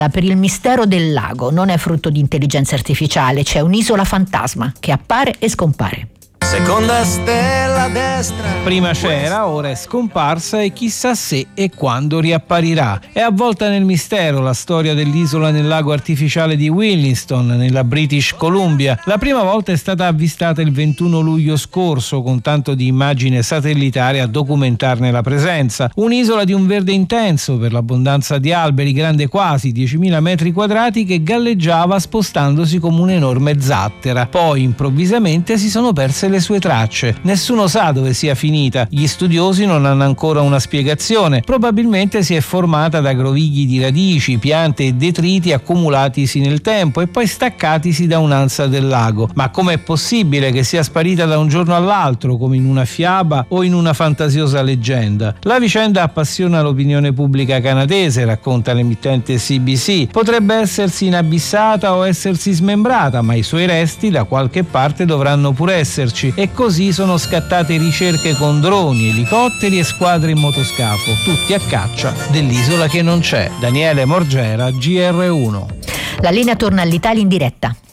Per il mistero del lago non è frutto di intelligenza artificiale, c'è un'isola fantasma che appare e scompare. Seconda stella a destra. Prima c'era, ora è scomparsa e chissà se e quando riapparirà. È avvolta nel mistero la storia dell'isola nel lago artificiale di Williston, nella British Columbia. La prima volta è stata avvistata il 21 luglio scorso, con tanto di immagine satellitare a documentarne la presenza. Un'isola di un verde intenso per l'abbondanza di alberi, grande quasi 10.000 metri quadrati, che galleggiava spostandosi come un'enorme zattera. Poi improvvisamente si sono perse le sue tracce. Nessuno sa dove sia finita. Gli studiosi non hanno ancora una spiegazione. Probabilmente si è formata da grovigli di radici, piante e detriti accumulatisi nel tempo e poi staccatisi da un'ansa del lago. Ma com'è possibile che sia sparita da un giorno all'altro, come in una fiaba o in una fantasiosa leggenda? La vicenda appassiona l'opinione pubblica canadese, racconta l'emittente CBC. Potrebbe essersi inabissata o essersi smembrata, ma i suoi resti da qualche parte dovranno pure esserci. E così sono scattate ricerche con droni, elicotteri e squadre in motoscafo, tutti a caccia dell'isola che non c'è. Daniele Morgera, GR1. La linea torna all'Italia in diretta.